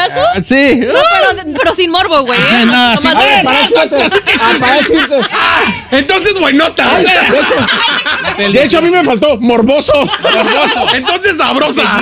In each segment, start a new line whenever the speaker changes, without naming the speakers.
caso?
Sí.
No, pero sin morbo, güey.
No, sí,
Para decirte. Entonces, buenota.
De hecho, a mí me faltó morboso.
Entonces, sabrosa.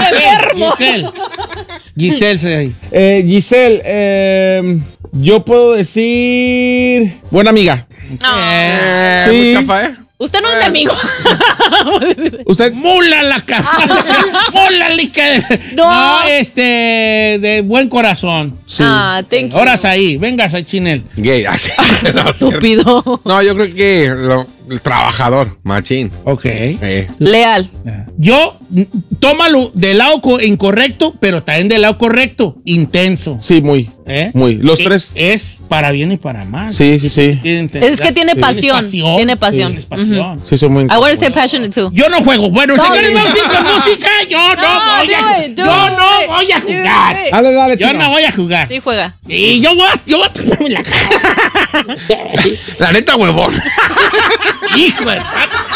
Giselle.
Giselle, yo puedo decir buena amiga. Sí.
Muy chafa, ¿eh?
Usted no es mi amigo.
Usted.
Mula la cara. Mula lica.
No.
De buen corazón.
Thank you.
Horas ahí, vengas a Chinel.
Gay, así. No,
Estúpido.
no, yo creo que el trabajador, machín.
Ok.
Leal.
Yo, tómalo del lado incorrecto, pero también del lado correcto. Intenso.
Sí, muy. Muy. Los tres.
Es para bien y para mal.
Sí.
Es que tiene pasión. Tiene pasión.
Tienes pasión.
Sí, soy muy.
I want to say passionate too.
Yo no juego. Bueno, señores, vamos a ir con música. Yo no voy a jugar.
Dale,
Yo
Chino.
no voy a jugar.
Sí, juega.
Y yo voy a ponerme la cara.
La neta, huevón.
Hijo de...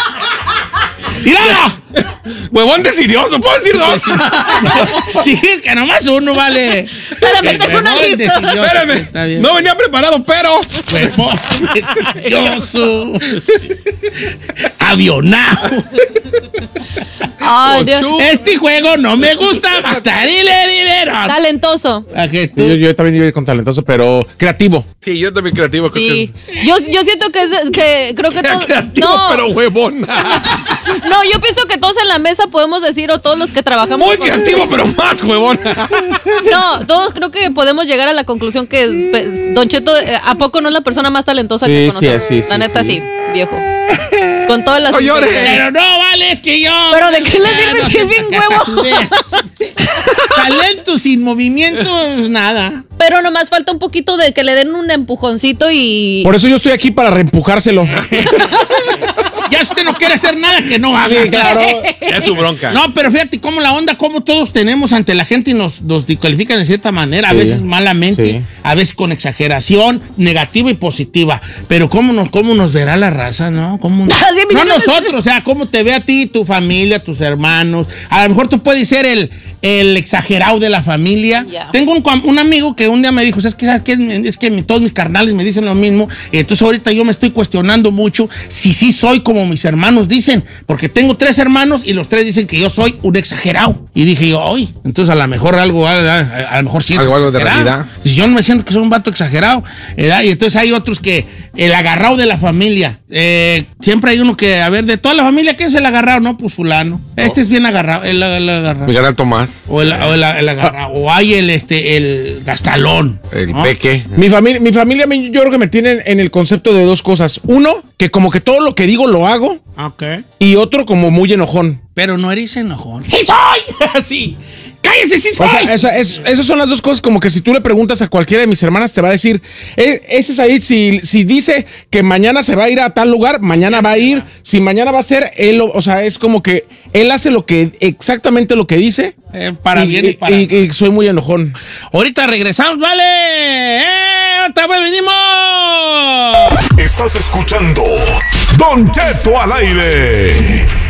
¡Mira!
Huevón decidioso, ¿puedo decir dos?
Dije que nomás uno vale.
Espérame, tengo una
Huevón
lista.
decidioso. Está
Espérame.
bien.
No venía preparado, pero.
Huevón decidioso. Avionado.
Ay, Dios.
Este juego no me gusta.
Talentoso.
¿A que tú?
Yo también iba a ir con talentoso, pero creativo.
Sí, yo también creativo.
Sí. Yo siento que creo que todos.
Creativo,
No,
pero huevón.
no, yo pienso que todos en la mesa podemos decir, o todos los que trabajamos.
Muy
con
creativo, pero más huevón.
No, todos creo que podemos llegar a la conclusión que Don Cheto, ¿a poco no es la persona más talentosa que conocemos?
sí,
La neta, sí, viejo. Con todas las.
No llores.
Pero no vale, es que yo.
¿Pero de qué le sirve si es bien huevo?
Talento sin movimiento, nada.
Pero nomás falta un poquito de que le den un empujoncito y.
Por eso yo estoy aquí para reempujárselo.
Ya usted no quiere hacer nada que no haga.
Sí, claro.
Es su bronca.
No, pero fíjate cómo la onda, cómo todos tenemos ante la gente y nos descalifican de cierta manera, a veces malamente, a veces con exageración, negativa y positiva. Pero cómo nos verá la raza, ¿no? No nosotros, o sea, cómo te ve a ti, tu familia, tus hermanos. A lo mejor tú puedes ser el exagerado de la familia.
Yeah.
Tengo un amigo que un día me dijo, ¿sabes qué? Es que todos mis carnales me dicen lo mismo. Entonces ahorita yo me estoy cuestionando mucho si sí soy como mis hermanos dicen. Porque tengo 3 hermanos y los 3 dicen que yo soy un exagerado. Y dije yo, oye, entonces a lo mejor a lo mejor sí es
algo de
exagerado.
realidad.
Si yo no me siento que soy un vato exagerado, ¿verdad? Y entonces hay otros que el agarrado de la familia. Siempre hay uno que, a ver, de toda la familia, ¿quién es el agarrado? No, pues fulano. Este es bien agarrado, el agarrado.
Mi canal Tomás.
O el agarrado. O hay el gastalón.
El
¿no?
peque.
Mi familia, yo creo que me tienen en el concepto de 2 cosas. Uno, que como que todo lo que digo lo hago.
Ok.
Y otro, como muy enojón.
Pero no eres enojón. ¡Sí soy! Sí. ¡Cállese, sí soy!
O sea, esas son las 2 cosas, como que si tú le preguntas a cualquiera de mis hermanas, te va a decir, ese es ahí, si dice que mañana se va a ir a tal lugar, mañana va a ir, si mañana va a ser, él, o sea, es como que él hace exactamente lo que dice.
Para bien y para mal.
Y soy muy enojón.
Ahorita regresamos, ¿vale? ¡Otra vez venimos!
Estás escuchando Don Cheto al aire.